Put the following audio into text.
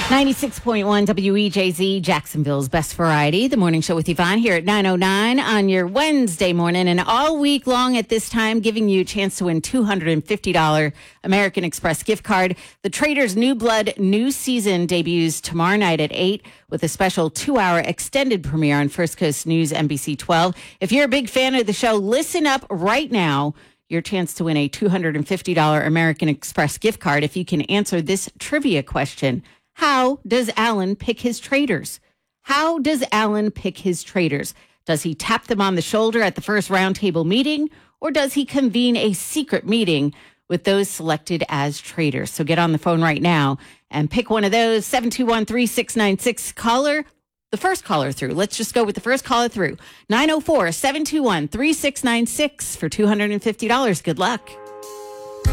96.1 WEJZ, Jacksonville's best variety. The morning show with Yvonne here at 9:09 on your Wednesday morning, and all week long at this time, giving you a chance to win $250 American Express gift card. The Traders New Blood new season debuts tomorrow night at 8 with a special 2-hour extended premiere on First Coast News NBC 12. If you're a big fan of the show, listen up right now. Your chance to win a $250 American Express gift card if you can answer this trivia question. How does Alan pick his traders? How does Alan pick his traders? Does he tap them on the shoulder at the first roundtable meeting, or does he convene a secret meeting with those selected as traders? So get on the phone right now and pick one of those. 721-3696 caller. The first caller through. Let's just go with the first caller through. 904-721-3696 for $250. Good luck.